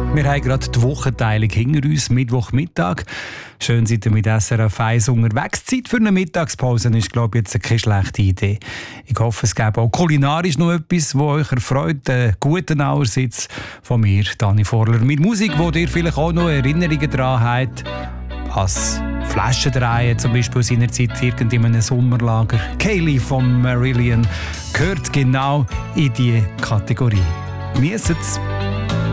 Wir haben gerade die Wochenteilung hinter uns, Mittwochmittag. Schön seid ihr mit SRF 1 unterwegs. Zeit für eine Mittagspause ist, glaube ich, jetzt keine schlechte Idee. Ich hoffe, es gäbe auch kulinarisch noch etwas, das euch erfreut. Einen guten Auersitz von mir, Dani Vorler. Mit Musik, wo ihr vielleicht auch noch Erinnerungen daran habt. Als Flaschendrehen, zum Beispiel seinerzeit irgend in einem Sommerlager. Kaylee von Marillion gehört genau in diese Kategorie. Genießt es!